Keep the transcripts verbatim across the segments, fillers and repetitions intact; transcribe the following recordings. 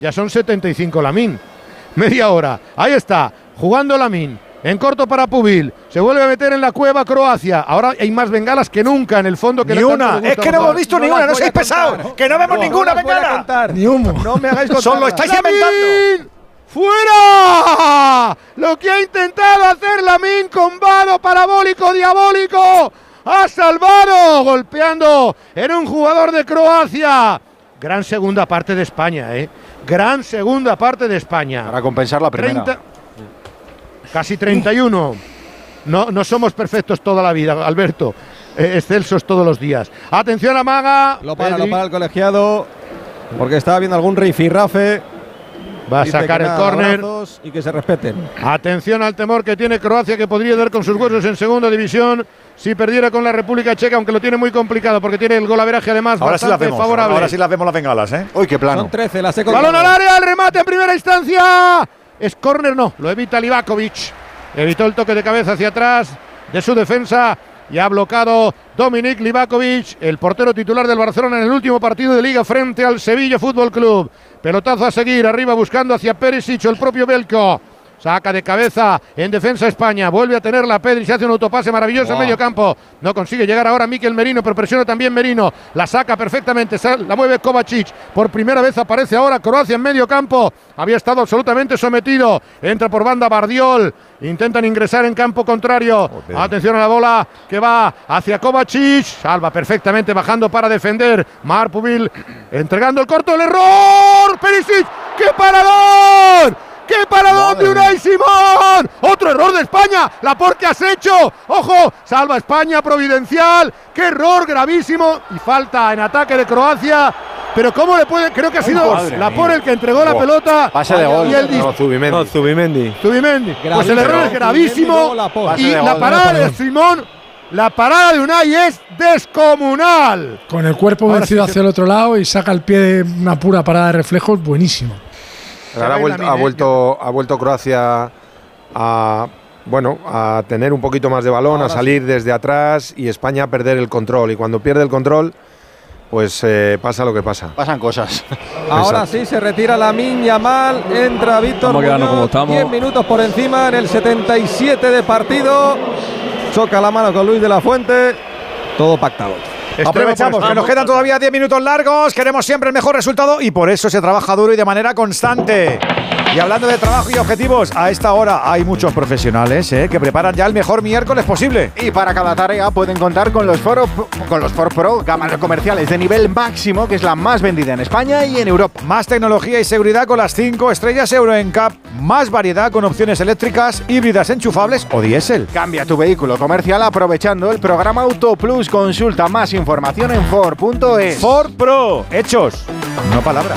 Ya son setenta y cinco Lamine. Media hora. Ahí está, jugando Lamine. En corto para Pubil. Se vuelve a meter en la cueva Croacia. Ahora hay más bengalas que nunca en el fondo. Que ni una. Es que no hemos visto no ni una. No seáis pesados. Que no vemos no, ninguna no bengala. Ni humo. No me hagáis contar. Solo estáis inventando. ¡Fuera! Lo que ha intentado hacer Lamine con vado parabólico diabólico. Ha salvado. Golpeando en un jugador de Croacia. Gran segunda parte de España, ¿eh? Gran segunda parte de España. Para compensar la primera. treinta, casi treinta y uno. No, no somos perfectos toda la vida, Alberto. Eh, excelsos todos los días. Atención a Maga. Lo para, Pedri. lo para el colegiado. Porque estaba viendo algún rifirrafe. Va a sacar el córner. Y que se respeten. Atención al temor que tiene Croacia, que podría dar con sus huesos en segunda división si perdiera con la República Checa, aunque lo tiene muy complicado porque tiene el golaveraje además ahora bastante sí vemos, favorable. Ahora sí las vemos las bengalas, ¿eh? Uy, qué plano. Son trece, la seco. Balón al área, el remate en primera instancia. Es córner, no, lo evita Livakovic. Evitó el toque de cabeza hacia atrás de su defensa y ha bloqueado Dominik Livakovic, el portero titular del Barcelona en el último partido de Liga frente al Sevilla Fútbol Club. Pelotazo a seguir, arriba buscando hacia Perisic o el propio Belko. Saca de cabeza en defensa España. Vuelve a tener la Pedri. Se hace un autopase maravilloso wow. en medio campo. No consigue llegar ahora Mikel Merino, pero presiona también Merino. La saca perfectamente. La mueve Kovacic. Por primera vez aparece ahora Croacia en medio campo. Había estado absolutamente sometido. Entra por banda Bardiol. Intentan ingresar en campo contrario. Okay. Atención a la bola que va hacia Kovacic. Salva perfectamente bajando para defender. Mar Pubil entregando el corto. El error. Perisic. ¡Qué parador! ¡Qué paradón de Unai Simón! ¡Otro error de España! ¡Laporte, ¿qué has hecho? ¡Ojo! Salva España, providencial. ¡Qué error gravísimo! Y falta en ataque de Croacia. Pero ¿cómo le puede? Creo que ha sido Laporte el que entregó oh, la pelota. Pase de gol. Y el no, Zubimendi. No, Zubimendi. Zubimendi. Pues el error es gravísimo. Y de la parada de Simón, la parada de Unai es descomunal. Con el cuerpo Ahora vencido sí hacia que... el otro lado y saca el pie de una pura parada de reflejos, buenísimo. Ahora ha vuelto, ha, vuelto, ha vuelto Croacia a, bueno, a tener un poquito más de balón, Ahora a salir sí. desde atrás y España a perder el control. Y cuando pierde el control, pues eh, pasa lo que pasa. Pasan cosas. Ahora sí se retira Lamine Yamal, entra Víctor Muñoz, diez minutos por encima en el setenta y siete de partido. Choca la mano con Luis de la Fuente. Todo pactado. Aprovechamos que nos quedan todavía diez minutos largos, queremos siempre el mejor resultado y por eso se trabaja duro y de manera constante. Y hablando de trabajo y objetivos, a esta hora hay muchos profesionales ¿eh? que preparan ya el mejor miércoles posible. Y para cada tarea pueden contar con los Ford, con los Ford Pro, gama comerciales de nivel máximo, que es la más vendida en España y en Europa. Más tecnología y seguridad con las cinco estrellas Euro N C A P. Más variedad con opciones eléctricas, híbridas enchufables o diésel. Cambia tu vehículo comercial aprovechando el programa Auto Plus. Consulta más información en Ford punto es. Ford Pro. Hechos, no palabras.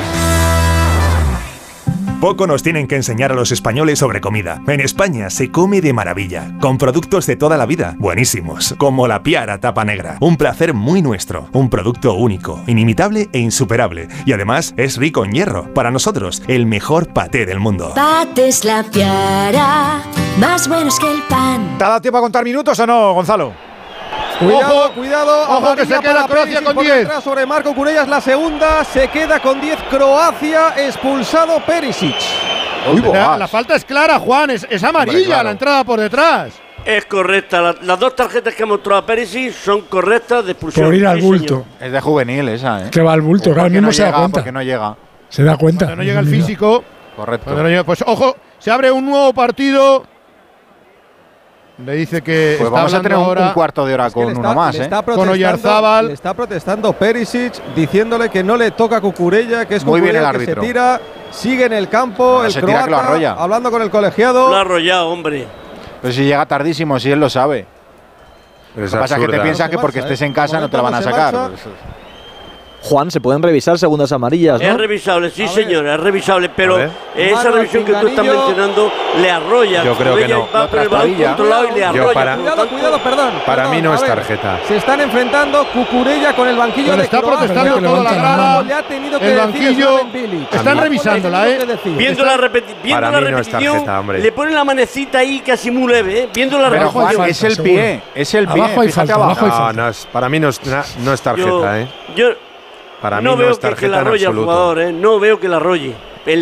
Poco nos tienen que enseñar a los españoles sobre comida. En España se come de maravilla, con productos de toda la vida, buenísimos, como la Piara Tapa Negra. Un placer muy nuestro, un producto único, inimitable e insuperable. Y además es rico en hierro. Para nosotros, el mejor paté del mundo. Patés La Piara, más buenos que el pan. ¿Te ha dado tiempo a contar minutos o no, Gonzalo? Cuidado, ojo, cuidado, ojo que se queda Croacia con diez. Sobre Marco Curellas, la segunda, se queda con diez Croacia, expulsado Perisic. Uy, la, la falta es clara, Juan, es, es amarilla. Hombre, claro. La entrada por detrás. Es correcta, la, las dos tarjetas que ha mostrado Perisic son correctas de expulsión. Por ir al bulto. Sí, es de juvenil esa, ¿eh? Que va al bulto, claro, mismo no se llega, da cuenta. Porque no llega. Se da cuenta. Cuando no llega el físico. Correcto. No llega, pues ojo, se abre un nuevo partido. Le dice que pues está vamos a tener un, ahora, un cuarto de hora con está, uno más, ¿eh? Con Oyarzábal. Le está protestando Perisic, diciéndole que no le toca a Cucurella, que es muy bien el que árbitro. se tira, sigue en el campo, no, el croata, lo arrolla. Hablando con el colegiado. Lo ha arrollado, hombre. Pero si llega tardísimo, si él lo sabe. Lo que pasa es que te piensas que porque estés en casa no te la van a sacar. Juan, ¿se pueden revisar segundas amarillas, no? Es revisable, sí, señor, es revisable, pero esa revisión que tú estás mencionando le arrolla. Yo creo que no. Va por el balón controlado y le arrolla. Para, cuidado, cuidado, perdón. Para perdón, mí no es ver, tarjeta. Se están enfrentando Cucurella con el banquillo pero de está Croacia. protestando toda la grada. Le ha tenido que el banquillo. Están revisándola, ¿eh? Viendo la, repeti viendo para la mí no repetición, es tarjeta, hombre. le ponen la manecita ahí casi muy leve, ¿eh? Viendo la pero repetición. Juan, es el pie, es el pie. Abajo hay falta, abajo hay falta. No, no es, para mí no es, no es tarjeta, yo, ¿eh? Yo Para no mí veo no es que, tarjeta que la arrolle al jugador, ¿eh? No veo que la arrolle.